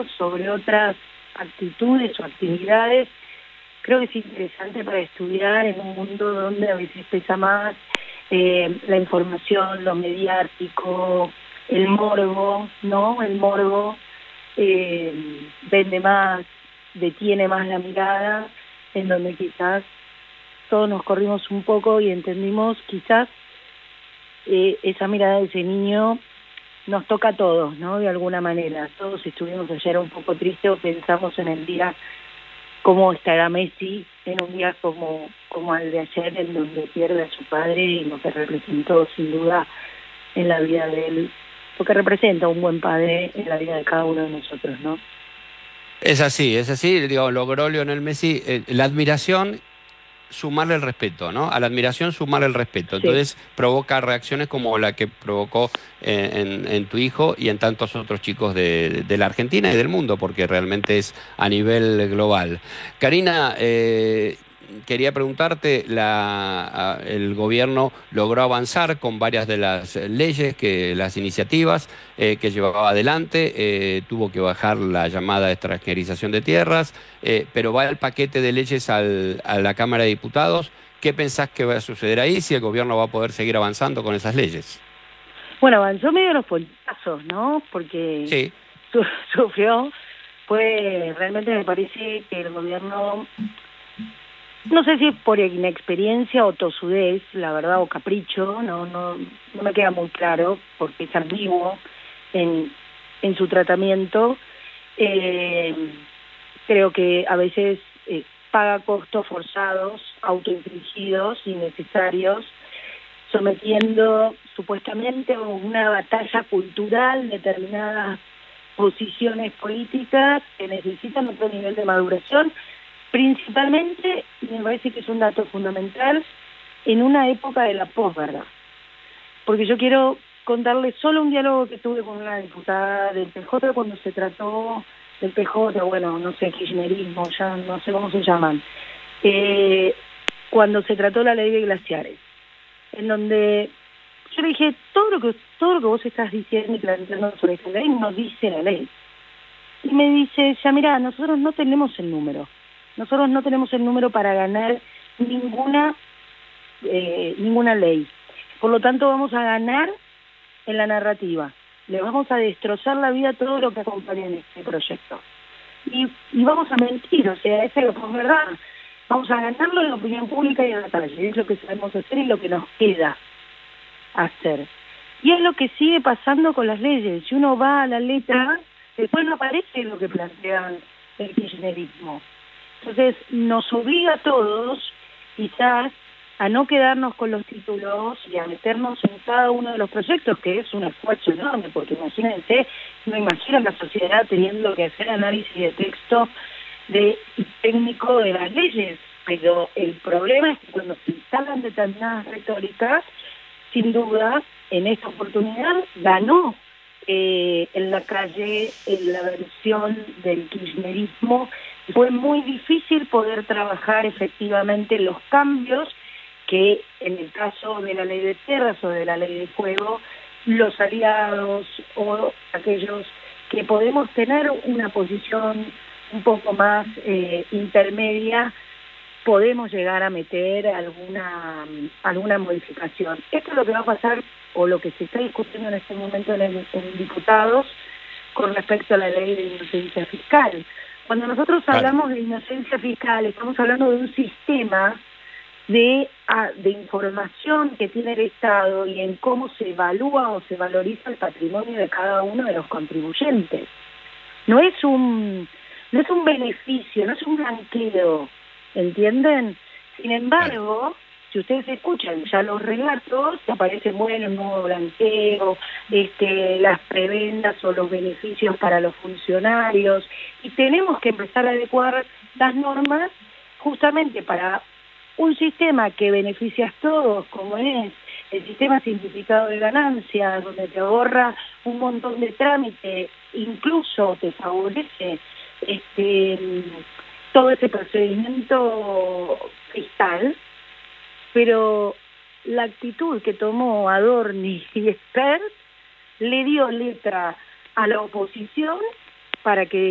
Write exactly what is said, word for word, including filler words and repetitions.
tiempo sobre otras actitudes o actividades, creo que es interesante para estudiar en un mundo donde a veces pesa más eh, la información, lo mediático, el morbo, ¿no? El morbo eh, vende más, detiene más la mirada, en donde quizás todos nos corrimos un poco y entendimos quizás eh, esa mirada de ese niño nos toca a todos, ¿no? De alguna manera. Todos estuvimos ayer un poco tristes o pensamos en el día cómo estará Messi en un día como, como el de ayer, en donde pierde a su padre y lo que representó sin duda en la vida de él, lo que representa un buen padre en la vida de cada uno de nosotros, ¿no? Es así, es así, digo, logró Lionel Messi eh, la admiración, sumarle el respeto, ¿no? A la admiración sumarle el respeto. Sí. Entonces provoca reacciones como la que provocó eh, en, en tu hijo y en tantos otros chicos de, de la Argentina y del mundo, porque realmente es a nivel global. Karina, eh, quería preguntarte, la, a- el gobierno logró avanzar con varias de las leyes, que, las iniciativas eh, que llevaba adelante, eh, tuvo que bajar la llamada extranjerización de tierras, eh, pero va el paquete de leyes al- a la Cámara de Diputados. ¿Qué pensás que va a suceder ahí, si el gobierno va a poder seguir avanzando con esas leyes? Bueno, avanzó medio los politazos, ¿no? Porque Sí, su- sufrió, fue, realmente me parece que el gobierno, no sé si es por inexperiencia o tosudez, la verdad, o capricho, no, no, no me queda muy claro, porque es ambiguo en, en su tratamiento. Eh, creo que a veces eh, paga costos forzados, autoinfligidos, innecesarios, sometiendo supuestamente a una batalla cultural determinadas posiciones políticas que necesitan otro nivel de maduración, principalmente, y me parece que es un dato fundamental, en una época de la posverdad. Porque yo quiero contarles solo un diálogo que tuve con una diputada del P J cuando se trató del P J, bueno, no sé, kirchnerismo, ya no sé cómo se llaman, eh, cuando se trató la ley de glaciares, en donde yo le dije, todo lo que todo lo que vos estás diciendo y planteando sobre esta ley no dice la ley. Y me dice, ya mira, nosotros no tenemos el número, nosotros no tenemos el número para ganar ninguna eh, ninguna ley. Por lo tanto, vamos a ganar en la narrativa. Le vamos a destrozar la vida a todo lo que acompaña en este proyecto. Y, y vamos a mentir, o sea, esa es la verdad. Vamos a ganarlo en la opinión pública y en la calle. Es lo que sabemos hacer y lo que nos queda hacer. Y es lo que sigue pasando con las leyes. Si uno va a la letra, después no aparece lo que plantean el kirchnerismo. Entonces, nos obliga a todos, quizás, a no quedarnos con los títulos y a meternos en cada uno de los proyectos, que es un esfuerzo enorme, porque imagínense, no imaginan la sociedad teniendo que hacer análisis de texto de técnico de las leyes, pero el problema es que cuando se instalan determinadas retóricas, sin duda, en esta oportunidad ganó eh, en la calle en la versión del kirchnerismo. Fue muy difícil poder trabajar efectivamente los cambios que en el caso de la ley de tierras o de la ley de fuego, los aliados o aquellos que podemos tener una posición un poco más eh, intermedia, podemos llegar a meter alguna alguna modificación. Esto es lo que va a pasar, o lo que se está discutiendo en este momento en, el, en diputados, con respecto a la ley de inocencia fiscal. Cuando nosotros claro. hablamos de inocencia fiscal, estamos hablando de un sistema de, de información que tiene el Estado y en cómo se evalúa o se valoriza el patrimonio de cada uno de los contribuyentes. No es un, no es un beneficio, no es un blanqueo, ¿entienden? Sin Claro. embargo, si ustedes escuchan ya los relatos, aparecen, bueno, un nuevo blanqueo, este, las prebendas o los beneficios para los funcionarios, y tenemos que empezar a adecuar las normas justamente para un sistema que beneficia a todos, como es el sistema simplificado de ganancias, donde te ahorra un montón de trámites, incluso te favorece este todo ese procedimiento fiscal, pero la actitud que tomó Adorni y Espert le dio letra a la oposición para que